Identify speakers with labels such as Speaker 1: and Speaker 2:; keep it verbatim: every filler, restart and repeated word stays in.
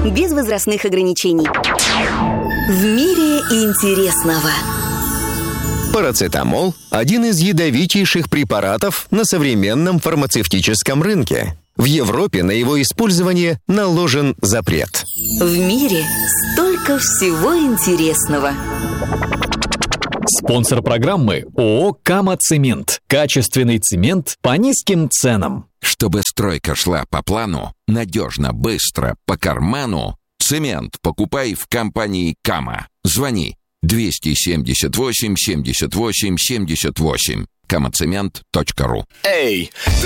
Speaker 1: Без возрастных ограничений. В мире интересного.
Speaker 2: Парацетамол – один из ядовитейших препаратов на современном фармацевтическом рынке. В Европе на его использование наложен запрет.
Speaker 1: В мире столько всего интересного.
Speaker 3: Спонсор программы ООО «Кама-Цемент». Качественный цемент по низким ценам.
Speaker 4: Чтобы стройка шла по плану, надежно, быстро, по карману, цемент покупай в компании «Кама». Звони двести семьдесят восемь семьдесят восемь семьдесят восемь. камацемент точка ру.
Speaker 5: Эй!